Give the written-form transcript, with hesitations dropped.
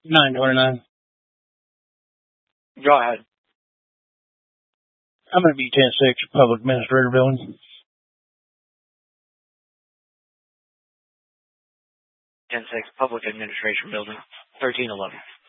929. Go ahead. I'm going to be 10-6, Public Administrator Building. 10-6, Public Administration Building, 1311.